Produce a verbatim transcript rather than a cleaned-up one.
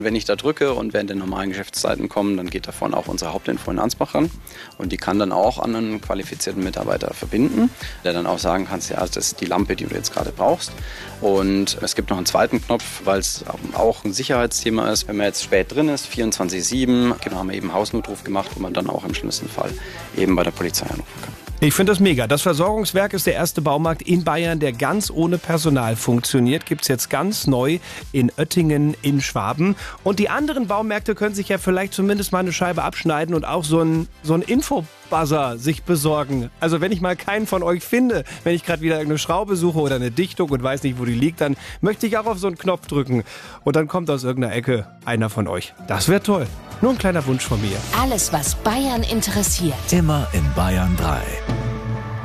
Wenn ich da drücke und während der normalen Geschäftszeiten kommen, dann geht davon auch unsere Hauptinfo in Ansbach ran. Und die kann dann auch an einen qualifizierten Mitarbeiter verbinden, der dann auch sagen kann, ja, das ist die Lampe, die du jetzt gerade brauchst. Und es gibt noch einen zweiten Knopf, weil es auch ein Sicherheitsthema ist. Wenn man jetzt spät drin ist, vierundzwanzig sieben, genau, haben wir eben einen Hausnotruf gemacht, wo man dann auch im schlimmsten Fall eben bei der Polizei anrufen kann. Ich finde das mega. Das Versorgungswerk ist der erste Baumarkt in Bayern, der ganz ohne Personal funktioniert. Gibt's jetzt ganz neu in Oettingen in Schwaben. Und die anderen Baumärkte können sich ja vielleicht zumindest mal eine Scheibe abschneiden und auch so ein, so ein Infobuzzer sich besorgen. Also wenn ich mal keinen von euch finde, wenn ich gerade wieder irgendeine Schraube suche oder eine Dichtung und weiß nicht, wo die liegt, dann möchte ich auch auf so einen Knopf drücken. Und dann kommt aus irgendeiner Ecke einer von euch. Das wäre toll. Nur ein kleiner Wunsch von mir. Alles, was Bayern interessiert. Immer in Bayern drei.